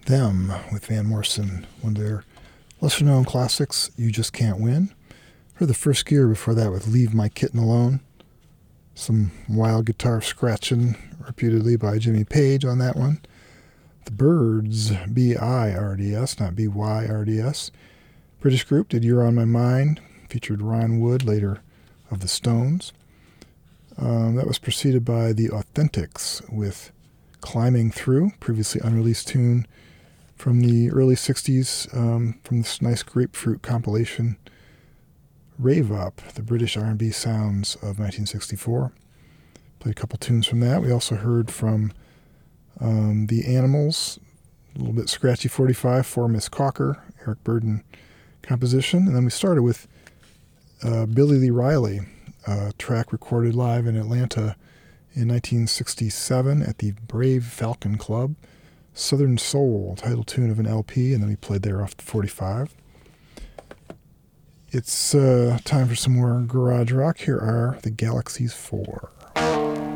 Them with Van Morrison, one of their lesser-known classics, You Just Can't Win. Heard the First Gear before that with Leave My Kitten Alone. Some wild guitar scratching, reputedly by Jimmy Page on that one. The Byrds, B-I-R-D-S, not B-Y-R-D-S. British group did You're On My Mind, featured Ron Wood, later of the Stones. That was preceded by The Authentics with Climbing Through, previously unreleased tune from the early 60s, from this nice Grapefruit compilation, Rave Up, the British R&B sounds of 1964. Played a couple tunes from that. We also heard from The Animals, a little bit scratchy 45 for Miss Cocker, Eric Burdon composition. And then we started with Billy Lee Riley, a track recorded live in Atlanta in 1967 at the Brave Falcon Club, Southern Soul, title tune of an LP, and then we played there off the 45. It's time for some more garage rock. Here are the Galaxies 4.